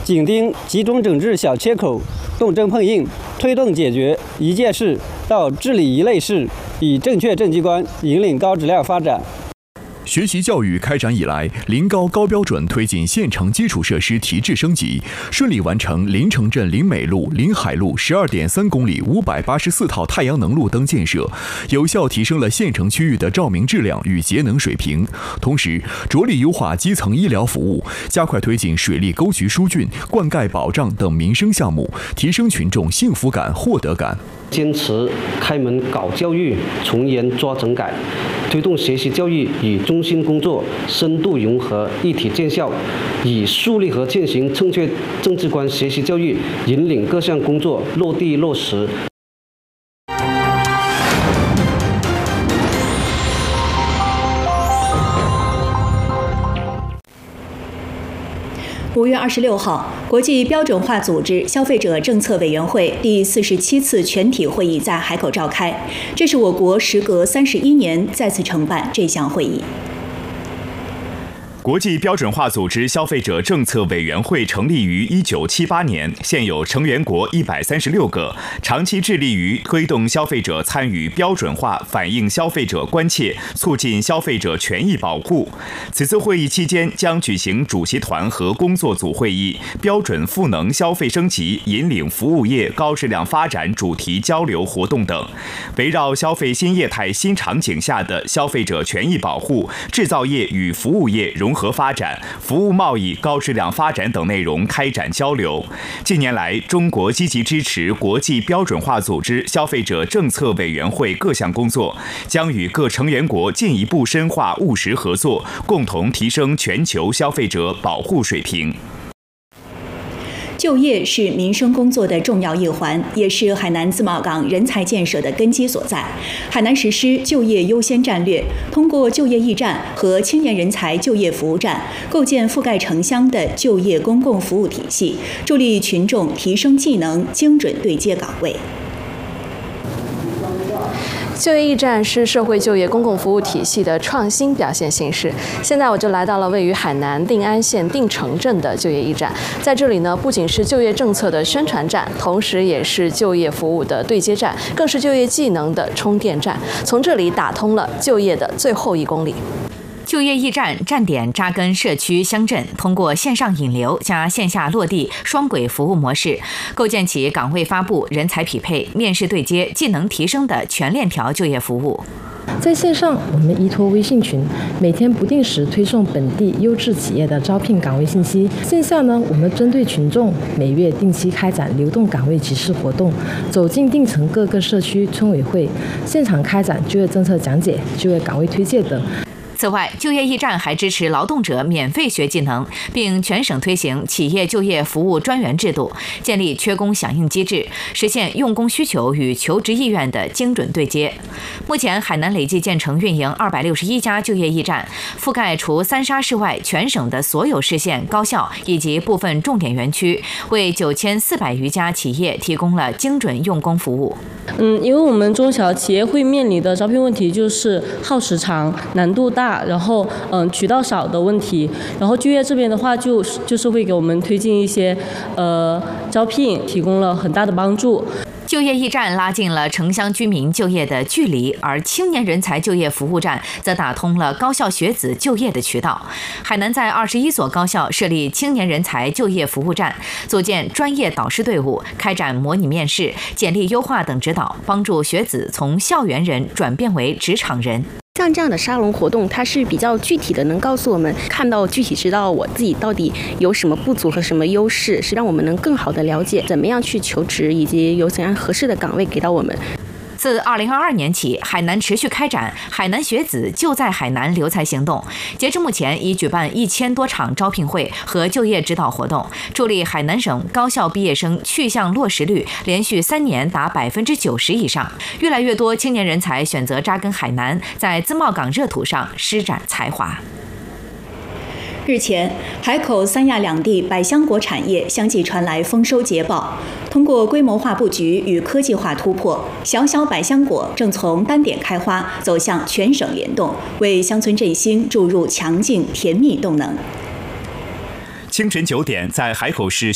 紧盯集中整治小缺口，动真碰硬，推动解决一件事到治理一类事，以正确政绩观引领高质量发展。 学习教育开展以来，临高高标准推进县城基础设施提质升级，顺利完成临城镇临美路、临海路12.3公里584套太阳能路灯建设，有效提升了县城区域的照明质量与节能水平。同时，着力优化基层医疗服务，加快推进水利沟渠疏浚、灌溉保障等民生项目，提升群众幸福感、获得感。 坚持开门搞教育，从严抓整改，推动学习教育与中心工作深度融合、一体见效，以树立和践行正确政治观学习教育引领各项工作落地落实。 5月26号，国际标准化组织消费者政策委员会第47次全体会议在海口召开，这是我国时隔31年再次承办这项会议。 国际标准化组织消费者政策委员会成立于1978年，现有成员国136个，长期致力于推动消费者参与标准化，反映消费者关切，促进消费者权益保护。此次会议期间将举行主席团和工作组会议、标准赋能消费升级、引领服务业高质量发展主题交流活动等，围绕消费新业态新场景下的消费者权益保护、制造业与服务业融合发展、服务贸易高质量发展等内容开展交流。近年来，中国积极支持国际标准化组织消费者政策委员会各项工作，将与各成员国进一步深化务实合作，共同提升全球消费者保护水平。 就业是民生工作的重要一环，也是海南自贸港人才建设的根基所在。海南实施就业优先战略，通过就业驿站和青年人才就业服务站，构建覆盖城乡的就业公共服务体系，助力群众提升技能，精准对接岗位。 就业驿站是社会就业公共服务体系的创新表现形式。现在我就来到了位于海南定安县定城镇的就业驿站，在这里呢，不仅是就业政策的宣传站，同时也是就业服务的对接站，更是就业技能的充电站。从这里打通了就业的最后1公里。 就业驿站站点扎根社区乡镇，通过线上引流加线下落地双轨服务模式，构建起岗位发布、人才匹配、面试对接、技能提升的全链条就业服务。 在线上，我们依托微信群，每天不定时推送本地优质企业的招聘岗位信息；线下呢，我们针对群众，每月定期开展流动岗位集市活动，走进定城各个社区村委会，现场开展就业政策讲解、就业岗位推介等。 此外，就业驿站还支持劳动者免费学技能，并全省推行企业就业服务专员制度，建立缺工响应机制，实现用工需求与求职意愿的精准对接。目前，海南累计建成运营261家就业驿站，覆盖除三沙市外全省的所有市县、高校以及部分重点园区，为9400余家企业提供了精准用工服务。 因为我们中小企业会面临的招聘问题就是耗时长、难度大，然后渠道少的问题。然后就业这边的话就是会给我们推进一些招聘，提供了很大的帮助。 就业驿站拉近了城乡居民就业的距离，而青年人才就业服务站则打通了高校学子就业的渠道。海南在21所高校设立青年人才就业服务站，组建专业导师队伍，开展模拟面试、简历优化等指导，帮助学子从校园人转变为职场人。 像这样的沙龙活动，它是比较具体的，能告诉我们看到具体知道我自己到底有什么不足和什么优势，是让我们能更好的了解怎么样去求职，以及有怎样合适的岗位给到我们。 自2022年起，海南持续开展海南学子就在海南留才行动，截至目前已举办1000多场招聘会和就业指导活动，助力海南省高校毕业生去向落实率连续3年达90%以上。越来越多青年人才选择扎根海南，在自贸港热土上施展才华。 日前，海口、三亚两地百香果产业相继传来丰收捷报。通过规模化布局与科技化突破，小小百香果正从单点开花走向全省联动，为乡村振兴注入强劲甜蜜动能。 清晨9点，在海口市